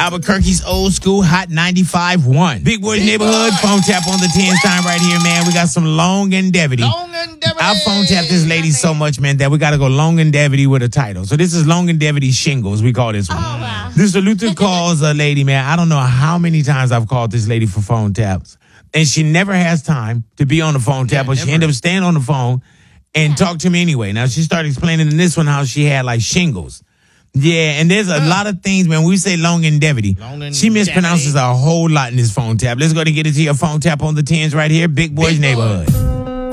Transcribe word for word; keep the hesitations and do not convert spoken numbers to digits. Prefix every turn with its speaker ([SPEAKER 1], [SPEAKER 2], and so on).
[SPEAKER 1] Albuquerque's old school hot ninety-five point one. Big Boy's
[SPEAKER 2] Big
[SPEAKER 1] Neighborhood
[SPEAKER 2] Boy.
[SPEAKER 1] phone tap on the tens time right here, man. We got some longevity.
[SPEAKER 2] Longevity.
[SPEAKER 1] I phone tap this lady so much, man, that we got to go longevity with a title. So this is longevity shingles. We call this one.
[SPEAKER 3] Oh, wow.
[SPEAKER 1] This Luther calls a lady, man. I don't know how many times I've called this lady for phone taps. And she never has time to be on the phone tap,
[SPEAKER 2] Yeah,
[SPEAKER 1] but she
[SPEAKER 2] never.
[SPEAKER 1] ended up staying on the phone and talk to me anyway. Now, she started explaining in this one how she had like shingles. Yeah, and there's a lot of things, man. We say longevity.
[SPEAKER 2] Longevity.
[SPEAKER 1] She mispronounces a whole lot in this phone tap. Let's go to get it to your phone tap on the tens right here. Big Boy's
[SPEAKER 2] Big Boy.
[SPEAKER 1] Neighborhood.